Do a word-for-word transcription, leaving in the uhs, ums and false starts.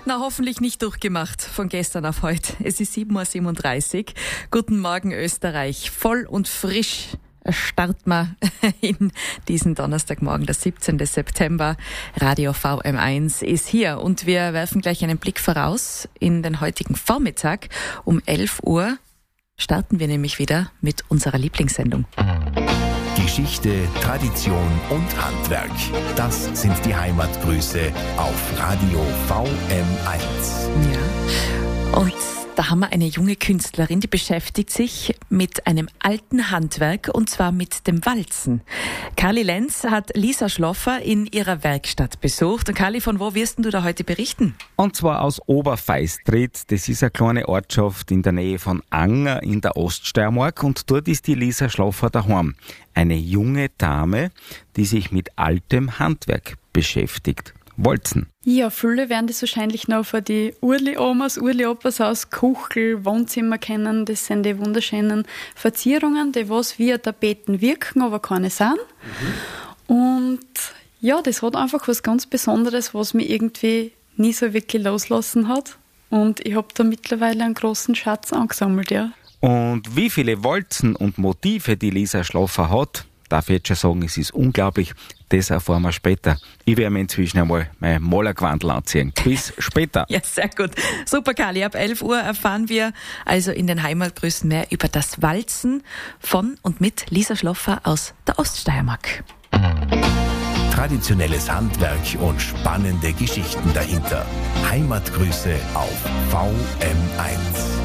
Na, hoffentlich nicht durchgemacht von gestern auf heute. Es ist sieben Uhr siebenunddreißig. Guten Morgen Österreich. Voll und frisch starten wir in diesen Donnerstagmorgen, der siebzehnten September. Radio V M eins ist hier und wir werfen gleich einen Blick voraus in den heutigen Vormittag. Um elf Uhr starten wir nämlich wieder mit unserer Lieblingssendung. Geschichte, Tradition und Handwerk. Das sind die Heimatgrüße auf Radio V M eins. Ja, und da haben wir eine junge Künstlerin, die beschäftigt sich mit einem alten Handwerk und zwar mit dem Walzen. Kali Lenz hat Lisa Schloffer in ihrer Werkstatt besucht. Und Kali, von wo wirst du da heute berichten? Und zwar aus Oberfeistrit. Das ist eine kleine Ortschaft in der Nähe von Anger in der Oststeiermark und dort ist die Lisa Schloffer daheim. Eine junge Dame, die sich mit altem Handwerk beschäftigt. Walzen. Ja, viele werden das wahrscheinlich noch von die Urli-Omas, Urli-Opas aus Kuchel, Wohnzimmer kennen. Das sind die wunderschönen Verzierungen, die was wie Tapeten wirken, aber keine sind. Mhm. Und ja, das hat einfach was ganz Besonderes, was mich irgendwie nie so wirklich loslassen hat. Und ich habe da mittlerweile einen großen Schatz angesammelt, ja. Und wie viele Walzen und Motive die Lisa Schloffer hat, darf ich jetzt schon sagen, es ist unglaublich. Das erfahren wir später. Ich werde mir inzwischen einmal mein Malergewandel anziehen. Bis später. Ja, sehr gut. Super, Kali. Ab elf Uhr erfahren wir also in den Heimatgrüßen mehr über das Walzen von und mit Lisa Schloffer aus der Oststeiermark. Traditionelles Handwerk und spannende Geschichten dahinter. Heimatgrüße auf V M eins.